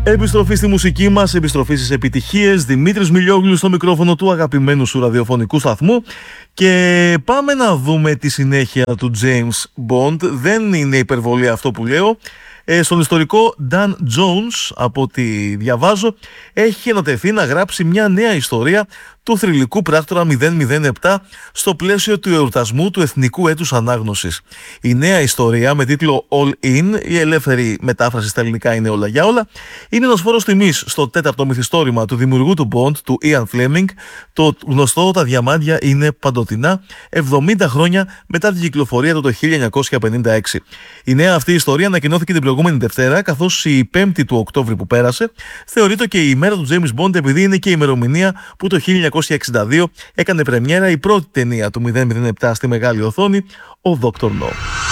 Επιστροφή στη μουσική μας, επιστροφή στις επιτυχίες. Δημήτρης Μιλιόγλου στο μικρόφωνο του αγαπημένου σου ραδιοφωνικού σταθμού. Και πάμε να δούμε τη συνέχεια του James Bond. Δεν είναι υπερβολή αυτό που λέω. Στον ιστορικό Dan Jones, από ό,τι διαβάζω, έχει ανατεθεί να γράψει μια νέα ιστορία του θρυλικού πράκτορα 007 στο πλαίσιο του εορτασμού του Εθνικού Έτους Ανάγνωσης. Η νέα ιστορία με τίτλο All In, η ελεύθερη μετάφραση στα ελληνικά είναι όλα για όλα, είναι ένας φόρος τιμής στο τέταρτο μυθιστόρημα του δημιουργού του Bond, του Ian Fleming, το γνωστό «Τα διαμάντια είναι παντοτινά», 70 χρόνια μετά την κυκλοφορία του το 1956. Η νέα αυτή ιστορία ανακοινώθηκε την προηγούμενη Δευτέρα, καθώς η 5η του Οκτώβρη που πέρασε θεωρείται και η ημέρα του James Bond, επειδή είναι και η ημερομηνία που το 1962 έκανε πρεμιέρα η πρώτη ταινία του 007 στη μεγάλη οθόνη, ο Dr. No.